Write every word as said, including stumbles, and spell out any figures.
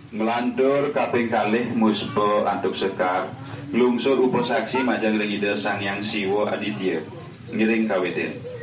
Melantur kaping kalih muspa antuk sekar lungsur upa saksi majang ring Ida Sang Hyang Siwa Aditya ngiring kawiten.